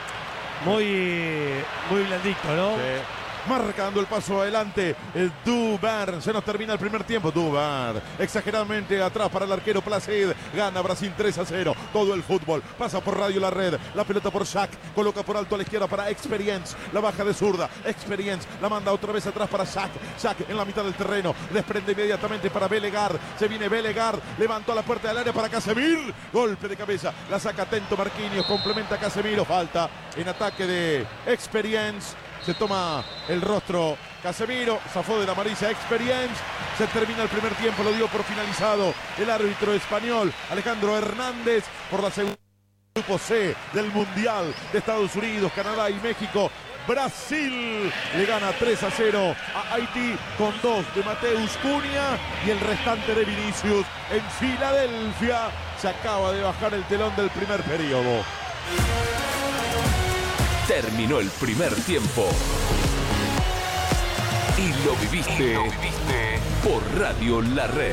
Muy, muy blandito, ¿no? sí. Marcando el paso adelante, el Duvern. Se nos termina el primer tiempo. Duvern, exageradamente atrás para el arquero Placid. Gana Brasil tres a cero. Todo el fútbol pasa por Radio La Red. La pelota por Shaq. Coloca por alto a la izquierda para Experience. La baja de zurda. Experience la manda otra vez atrás para Shaq. Shaq en la mitad del terreno. Desprende inmediatamente para Belegard. Se viene Belegard. Levantó a la puerta del área para Casemir. Golpe de cabeza. La saca atento Marquinhos. Complementa a Casemiro. Falta en ataque de Experience. Se toma el rostro Casemiro, zafó de la amarilla Experience. Se termina el primer tiempo, lo dio por finalizado el árbitro español Alejandro Hernández por la segunda grupo C del Mundial de Estados Unidos, Canadá y México. Brasil le gana tres a cero a Haití con dos de Mateus Cunha y el restante de Vinicius en Filadelfia. Se acaba de bajar el telón del primer periodo. Terminó el primer tiempo. Y lo viviste, y lo viviste por Radio La Red.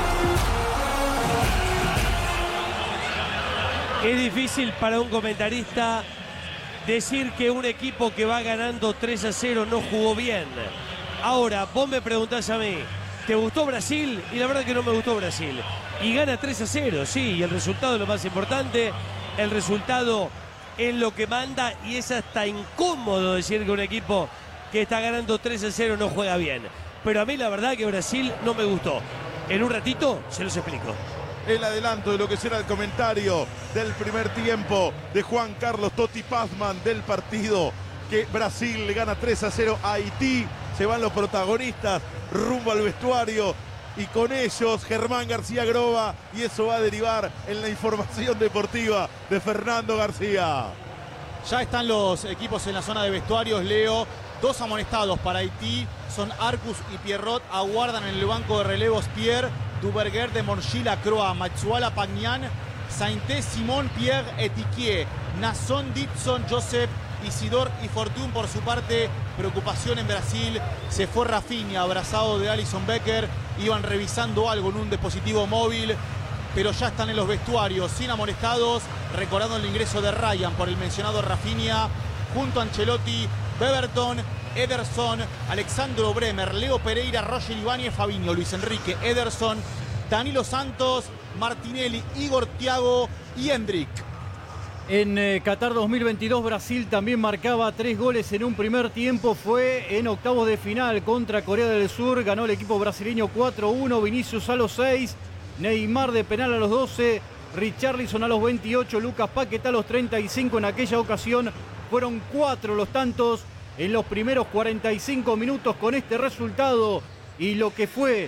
Es difícil para un comentarista decir que un equipo que va ganando tres a cero no jugó bien. Ahora, vos me preguntás a mí, ¿te gustó Brasil? Y la verdad que no me gustó Brasil. Y gana tres a cero, sí, y el resultado es lo más importante. El resultado es lo que manda y es hasta incómodo decir que un equipo que está ganando tres a cero no juega bien. Pero a mí la verdad que Brasil no me gustó. En un ratito se los explico. El adelanto de lo que será el comentario del primer tiempo de Juan Carlos Totti Pazman del partido, que Brasil le gana tres a cero a Haití. Se van los protagonistas rumbo al vestuario y con ellos Germán García Groba, y eso va a derivar en la información deportiva de Fernando García. Ya están los equipos en la zona de vestuarios, Leo. Dos amonestados para Haití son Arcus y Pierrot. Aguardan en el banco de relevos Pierre, Duverger de Monchila, Croa, Matsuala Pagnan, Sainté, Simón, Pierre, Etiquier, Nasson, Dixon, Joseph, Isidor y Fortune. Por su parte, preocupación en Brasil. Se fue Rafinha abrazado de Alisson Becker. Iban revisando algo en un dispositivo móvil, pero ya están en los vestuarios sin amonestados, recordando el ingreso de Ryan por el mencionado Rafinha, junto a Ancelotti, Beberton, Ederson, Alexandro Bremer, Leo Pereira, Roger Ibáñez, Fabinho, Luis Enrique, Ederson, Danilo Santos, Martinelli, Igor Thiago y Hendrik. En eh, Qatar dos mil veintidós, Brasil también marcaba tres goles en un primer tiempo. Fue en octavos de final contra Corea del Sur. Ganó el equipo brasileño cuatro uno. Vinicius a los seis. Neymar de penal a los doce. Richarlison a los veintiocho. Lucas Paquetá a los treinta y cinco. En aquella ocasión fueron cuatro los tantos en los primeros cuarenta y cinco minutos. Con este resultado y lo que fue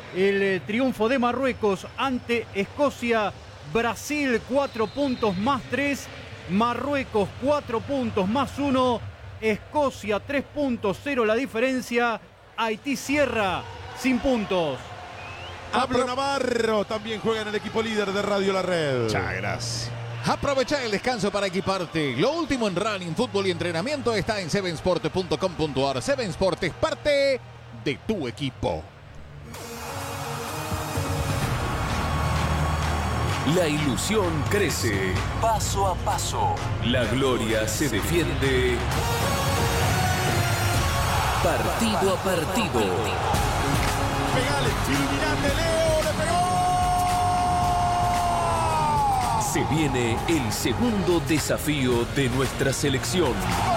el eh, triunfo de Marruecos ante Escocia. Brasil cuatro puntos más tres, Marruecos cuatro puntos más uno, Escocia tres puntos, cero la diferencia. Haití cierra sin puntos. Pablo Navarro también juega en el equipo líder de Radio La Red. Muchas gracias. Aprovecha el descanso para equiparte. Lo último en running, fútbol y entrenamiento está en seven sport punto com punto a r. seven Sport es parte de tu equipo. La ilusión crece paso a paso. La gloria se defiende partido a partido. Pegale, iluminate, Leo, le pegó. Se viene el segundo desafío de nuestra selección.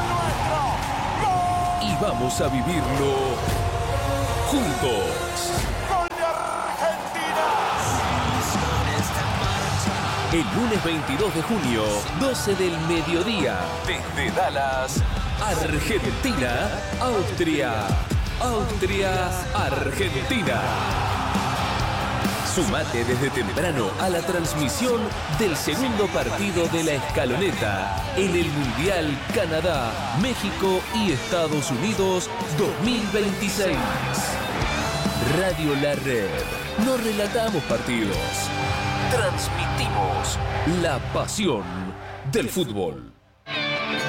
Y vamos a vivirlo juntos. El lunes veintidós de junio, doce del mediodía, desde Dallas, Argentina, Austria. Austria, Argentina. Sumate desde temprano a la transmisión del segundo partido de la escaloneta en el Mundial Canadá, México y Estados Unidos dos mil veintiséis. Radio La Red. No relatamos partidos. Transmitimos la pasión del fútbol.